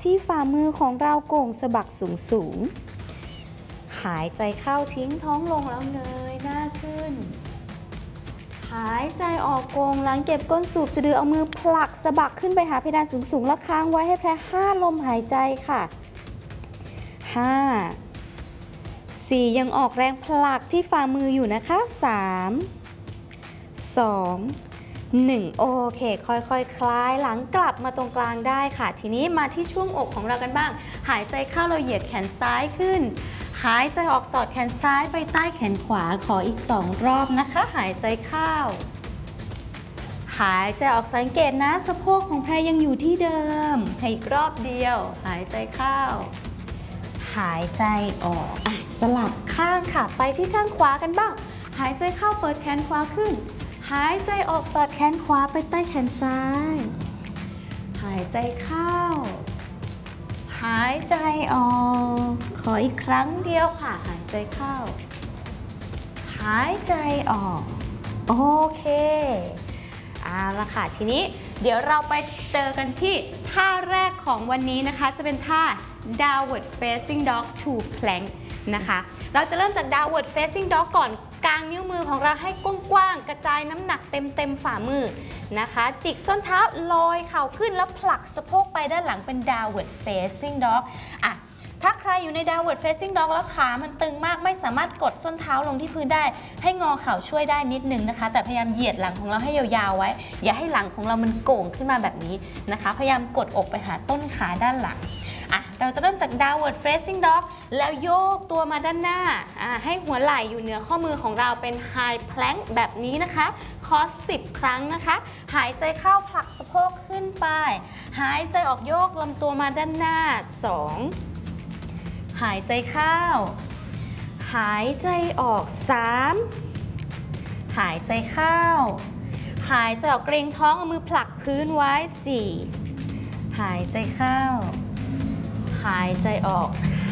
ที่ฝ่ามือของเราโก่งสะบักสูงหายใจเข้าทิ้งท้องลงแล้วเงยหน้าขึ้นหายใจออกโกงหลังเก็บก้นสูบสะดือเอามือผลักสะบักขึ้นไปหาเพดานสูงๆแล้วค้างไว้ให้แพร่5 ลมหายใจค่ะ5 4ยังออกแรงผลักที่ฝ่ามืออยู่นะคะ3 2 1โอเคค่อยๆ คลายหลังกลับมาตรงกลางได้ค่ะทีนี้มาที่ช่วงอกของเรากันบ้างหายใจเข้าเราเหยียดแขนซ้ายขึ้นหายใจออกสอดแขนซ้ายไปใต้แขนขวาขออีก2 รอบนะคะหายใจเข้าหายใจออกสังเกตนะสะโพกของแพรยังอยู่ที่เดิมให้อีกรอบเดียวหายใจเข้าหายใจออกสลับข้างค่ะไปที่ข้างขวากันบ้างหายใจเข้าเปิดแขนขวาขึ้นหายใจออกสอดแขนขวาไปใต้แขนซ้ายหายใจเข้าหายใจออกขออีกครั้งเดียวค่ะหายใจเข้าหายใจออกโอเคเอาละค่ะทีนี้เดี๋ยวเราไปเจอกันที่ท่าแรกของวันนี้นะคะจะเป็นท่า downward facing dog to plank นะคะเราจะเริ่มจาก downward facing dog ก่อนกางนิ้วมือของเราให้กว้างๆกระจายน้ำหนักเต็มฝ่ามือนะคะจิกส้นเท้าลอยเข่าขึ้นแล้วผลักสะโพกไปด้านหลังเป็น downward facing dog ถ้าใครอยู่ใน downward facing dog แล้วขามันตึงมากไม่สามารถกดส้นเท้าลงที่พื้นได้ให้งอเข่าช่วยได้นิดนึงนะคะแต่พยายามเหยียดหลังของเราให้ยาวๆไว้อย่าให้หลังของเรามันโก่งขึ้นมาแบบนี้นะคะพยายามกดอกไปหาต้นขาด้านหลังเราจะเริ่มจาก downward facing dog แล้วโยกตัวมาด้านหน้าให้หัวไหล่อยู่เหนือข้อมือของเราเป็น high plank แบบนี้นะคะคอร์ส10 ครั้งนะคะหายใจเข้าผลักสะโพกขึ้นไปหายใจออกโยกลำตัวมาด้านหน้า2หายใจเข้าหายใจออก3หายใจเข้าหายใจออกเกรงท้องเอามือผลักพื้นไว้4หายใจเข้าหายใจออก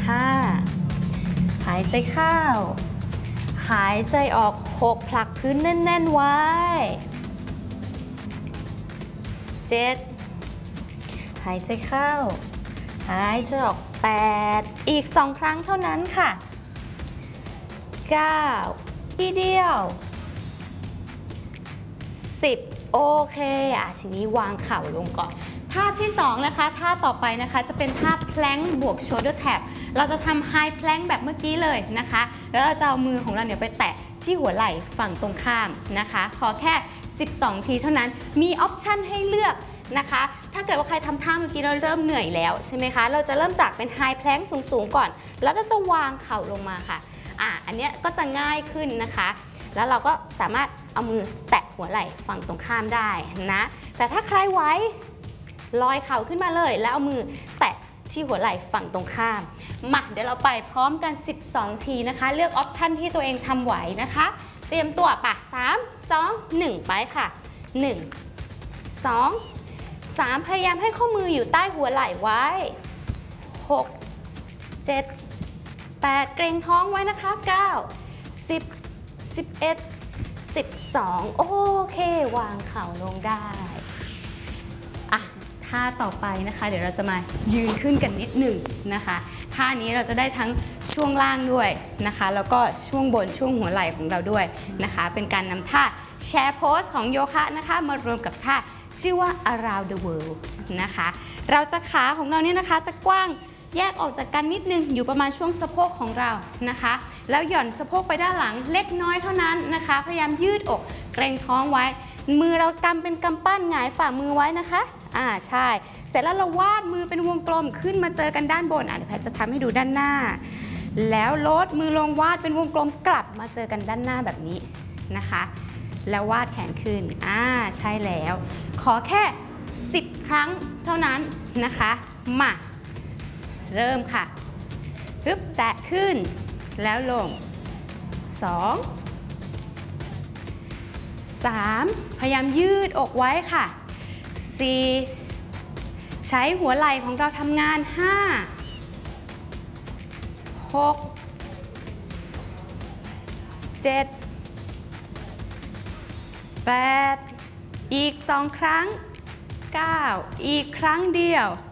5หายใจเข้าหายใจออก6ผลักพื้นแน่นๆไว้7หายใจเข้าหายใจออก8อีก2 ครั้งเท่านั้นค่ะ9ทีเดียว10โอเคทีนี้วางเข่าลงก่อนท่าที่2นะคะท่าต่อไปนะคะจะเป็นท่า plank บวก shoulder tap เราจะทำ high plank แบบเมื่อกี้เลยนะคะแล้วเราจะเอามือของเราเนี่ยไปแตะที่หัวไหล่ฝั่งตรงข้ามนะคะขอแค่12 ทีเท่านั้นมีออปชันให้เลือกนะคะถ้าเกิดว่าใครทำท่าเมื่อกี้เราเริ่มเหนื่อยแล้วใช่ไหมคะเราจะเริ่มจากเป็น high plank สูงๆก่อนแล้วเราจะวางเข่าลงมาค่ะอันนี้ก็จะง่ายขึ้นนะคะแล้วเราก็สามารถเอามือแตะหัวไหล่ฝั่งตรงข้ามได้นะแต่ถ้าใครไหวลอยเข่าขึ้นมาเลยแล้วเอามือแตะที่หัวไหล่ฝั่งตรงข้ามมาเดี๋ยวเราไปพร้อมกัน12 ทีนะคะเลือกออปชันที่ตัวเองทำไหวนะคะเตรียมตัว3 2 1ไปค่ะ1 2 3พยายามให้ข้อมืออยู่ใต้หัวไหล่ไว้6 7 8เกรงท้องไว้นะคะ9 10 11 12โอเควางเข่าลงได้ท่าต่อไปนะคะเดี๋ยวเราจะมายืนขึ้นกันนิดหนึ่งนะคะท่านี้เราจะได้ทั้งช่วงล่างด้วยนะคะแล้วก็ช่วงบนช่วงหัวไหล่ของเราด้วยนะคะเป็นการนำท่าแชร์โพสของโยคะนะคะมารวมกับท่าชื่อว่า around the world นะคะเราจะขาของเราเนี่ยนะคะจะกว้างแยกออกจากกันนิดนึงอยู่ประมาณช่วงสะโพกของเรานะคะแล้วหย่อนสะโพกไปด้านหลังเล็กน้อยเท่านั้นนะคะพยายามยืดอกเกรงท้องไว้มือเรากำเป็นกำปั้นหงายฝ่ามือไว้นะคะใช่เสร็จแล้วเราวาดมือเป็นวงกลมขึ้นมาเจอกันด้านบนเดี๋ยวแพทจะทำให้ดูด้านหน้าแล้วลดมือลงวาดเป็นวงกลมกลับมาเจอกันด้านหน้าแบบนี้นะคะแล้ววาดแขนขึ้นใช่แล้วขอแค่10 ครั้งเท่านั้นนะคะมาเริ่มค่ะปึ๊บแตะขึ้นแล้วลง2 3พยายามยืดอกไว้ค่ะ4ใช้หัวไหล่ของเราทำงาน5 6 7 8อีก2 ครั้ง9อีกครั้งเดียว